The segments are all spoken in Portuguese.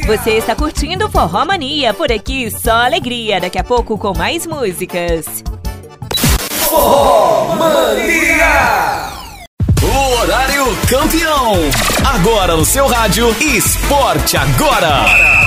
Você está curtindo Forró Mania, por aqui só alegria. Daqui a pouco com mais músicas. Forró Mania! O horário campeão. Agora no seu rádio, Esporte Agora.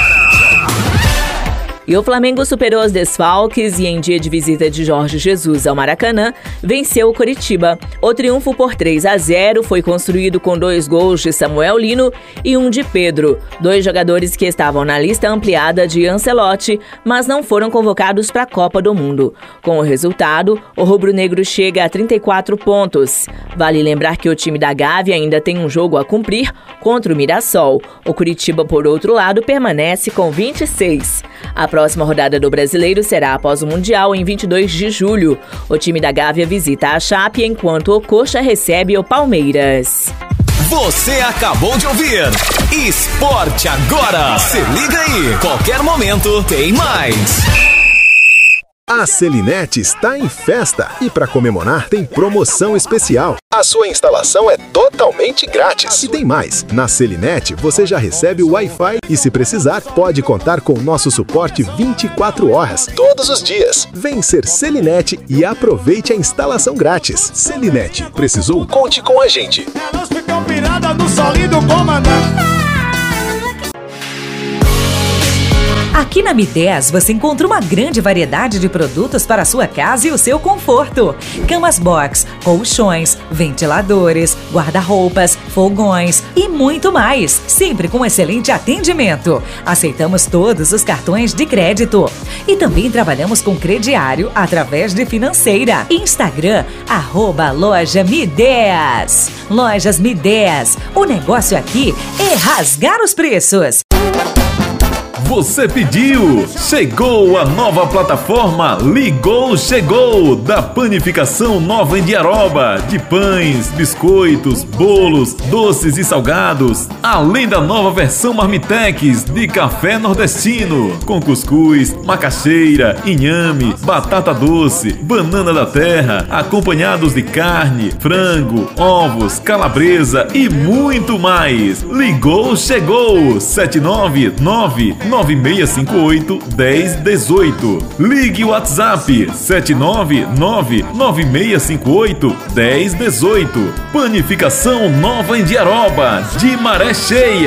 E o Flamengo superou os desfalques e, em dia de visita de Jorge Jesus ao Maracanã, venceu o Coritiba. O triunfo por 3-0 foi construído com 2 gols de Samuel Lino e 1 de Pedro, 2 jogadores que estavam na lista ampliada de Ancelotti, mas não foram convocados para a Copa do Mundo. Com o resultado, o rubro-negro chega a 34 pontos. Vale lembrar que o time da Gávea ainda tem um jogo a cumprir contra o Mirassol. O Coritiba, por outro lado, permanece com 26. A próxima rodada do Brasileiro será após o Mundial, em 22 de julho. O time da Gávea visita a Chape, enquanto o Coxa recebe o Palmeiras. Você acabou de ouvir Esporte Agora. Se liga aí, qualquer momento tem mais. A Selinete está em festa e para comemorar tem promoção especial. A sua instalação é totalmente grátis. E tem mais, na Selinete você já recebe o Wi-Fi e se precisar pode contar com o nosso suporte 24 horas, todos os dias. Vem ser Selinete e aproveite a instalação grátis. Selinete, precisou? Conte com a gente. Elas ficam piradas no solinho do comandante. Aqui na Mi10 você encontra uma grande variedade de produtos para a sua casa e o seu conforto. Camas box, colchões, ventiladores, guarda-roupas, fogões e muito mais. Sempre com excelente atendimento. Aceitamos todos os cartões de crédito. E também trabalhamos com crediário através de financeira. Instagram, @loja Mi10. Lojas Mi10. O negócio aqui é rasgar os preços. Você pediu! Chegou a nova plataforma Ligou Chegou, da Panificação Nova Indiaroba, de pães, biscoitos, bolos, doces e salgados, além da nova versão Marmitex de café nordestino, com cuscuz, macaxeira, inhame, batata doce, banana da terra, acompanhados de carne, frango, ovos, calabresa e muito mais. Ligou Chegou! 799-9658-1018. Ligue o WhatsApp 799-9658-1018. Panificação Nova Indiaroba, de Maré Cheia.